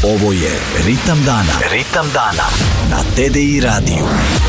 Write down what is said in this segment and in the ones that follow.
Ovo je Ritam dana. Ritam dana na TDI radiju.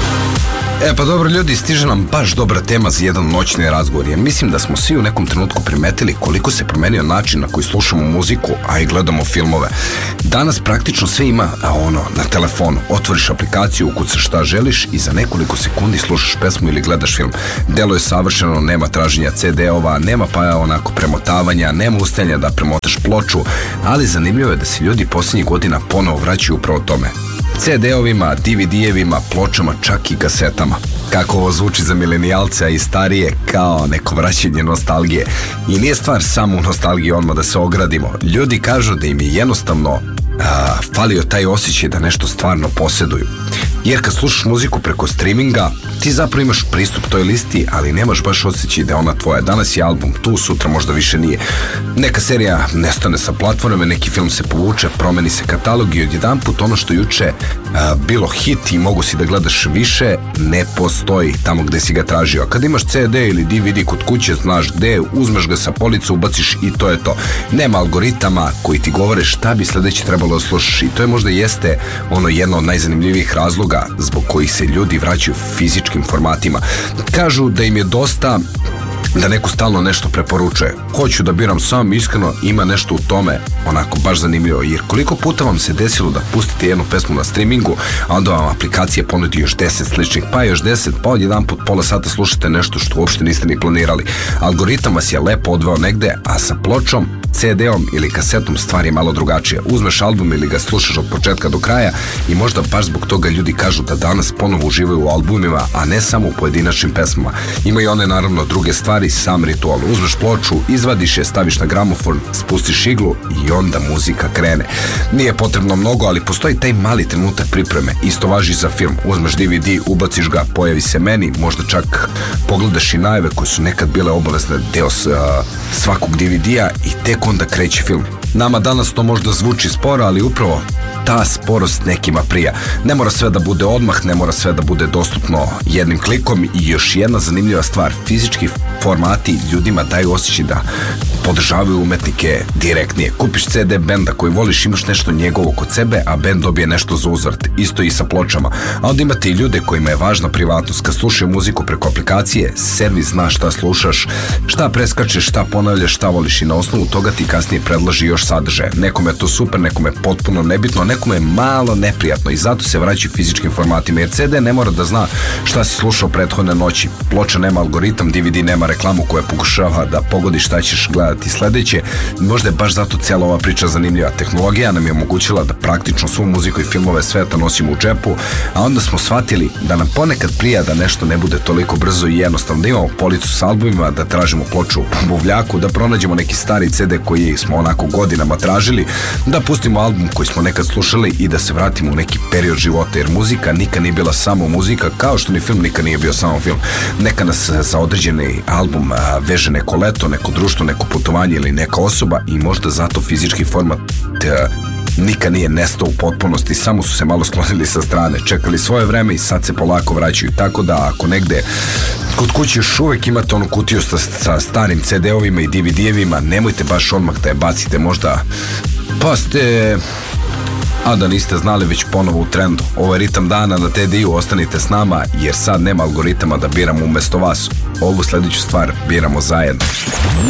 Pa dobro ljudi, stiže nam baš dobra tema za jedan noćni razgovor, jer mislim da smo svi u nekom trenutku primetili koliko se promenio način na koji slušamo muziku, a i gledamo filmove. Danas praktično sve ima na telefonu. Otvoriš aplikaciju, ukucaš šta želiš i za nekoliko sekundi slušaš pesmu ili gledaš film. Delo je savršeno, nema traženja CD-ova, nema premotavanja, nema ustajanja da premotaš ploču, ali zanimljivo je da se ljudi posljednjih godina ponovo vraćaju upravo tome. CD-ovima, DVD-evima, pločama, čak i kasetama. Kako ovo zvuči za milenijalce, a i starije, kao neko vraćanje nostalgije. I nije stvar samo u nostalgiji, odmah da se ogradimo. Ljudi kažu da im je jednostavno falio taj osjećaj da nešto stvarno posjeduju. Jer kad slušaš muziku preko streaminga, ti zapravo imaš pristup toj listi, ali nemaš baš osjećaj da je ona tvoja. Danas je album tu, sutra možda više nije. Neka serija nestane sa platforme, neki film se povuče, promeni se katalog i odjedanput ono što juče bilo hit i mogu si da gledaš više, ne postoji tamo gde si ga tražio. A kad imaš CD ili DVD kod kuće, znaš gde, uzmeš ga sa police, ubaciš i to je to. Nema algoritama koji ti govore šta bi sledeće trebalo da slušaš i to je možda jeste jedno od najzanimljivijih razloga zbog kojih se ljudi vraćaju fizičkim formatima. Kažu da im je dosta da neko stalno nešto preporučuje. Hoću da biram sam, iskreno ima nešto u tome onako baš zanimljivo, jer koliko puta vam se desilo da pustite jednu pesmu na streamingu, a onda vam aplikacija ponudi još 10 sličnih, pa još 10, pa odjedan put pola sata slušate nešto što uopšte niste ni planirali. Algoritam vas je lepo odveo negde, a sa pločom, CD-om ili kasetom stvar je malo drugačije. Uzmeš album ili ga slušaš od početka do kraja i možda baš zbog toga ljudi kažu da danas ponovo uživaju u albumima, a ne samo u pojedinačnim pesmama. Ima i one naravno druge stvari, sam ritual. Uzmeš ploču, izvadiš je, staviš na gramofon, spustiš iglu i onda muzika krene. Nije potrebno mnogo, ali postoji taj mali trenutak pripreme. Isto važi za film. Uzmeš DVD, ubaciš ga, pojavi se meni, možda čak pogledaš i najave koje su nekad bile obavezne deo svakog DVD-a i tek onda kreće film. Nama danas to možda zvuči sporo, ali upravo ta sporost nekima prija. Ne mora sve da bude odmah, ne mora sve da bude dostupno jednim klikom i još jedna zanimljiva stvar, fizički formati ljudima daju osjećaj da podržavaju umetnike direktnije. Kupiš CD benda koji voliš, imaš nešto njegovo kod sebe, a bend dobije nešto za uzvrat. Isto i sa pločama. A onda imate i ljude kojima je važna privatnost. Kad slušaju muziku preko aplikacije, servis zna šta slušaš, šta preskačeš, šta ponavljaš, šta voliš i na osnovu toga ti kasnije predlaži još sadržaje. Nekome je to super, nekome je potpuno nebitno, nekome je malo neprijatno i zato se vraćaju fizičkim formatima, jer CD ne mora da zna šta si slušao prethodne noći. Ploča nema algoritam, DVD nema reklamu koja pokušava da pogodi šta ćeš gledati sledeće. Možda je baš zato cijela ova priča zanimljiva. Tehnologija nam je omogućila da praktično svu muziku i filmove sveta nosimo u džepu, a onda smo shvatili da nam ponekad prija da nešto ne bude toliko brzo i jednostavno, da imamo policu s albumima, da tražimo ploču u buvljaku, da pronađemo neki stari CD koji smo onako godinama tražili, da pustimo album koji smo nekad slušali i da se vratimo u neki period života, jer muzika nikad nije bila samo muzika, kao što ni film nikad nije bio samo film. Neka nas za određeni album veže neko leto, neko društvo, neko putovanje ili neka osoba i možda zato fizički format nikad nije nestao u potpunosti, samo su se malo sklonili sa strane, čekali svoje vreme i sad se polako vraćaju, tako da ako negde kod kuće još uvek imate onu kutiju sa starim CD-ovima i DVD-evima, nemojte baš odmah da je bacite, možda pa ste, a da niste znali, već ponovo u trendu. Ovo je Ritam dana na TDI-u, ostanite s nama jer sad nema algoritama da biramo umesto vas. Ovu sledeću stvar biramo zajedno.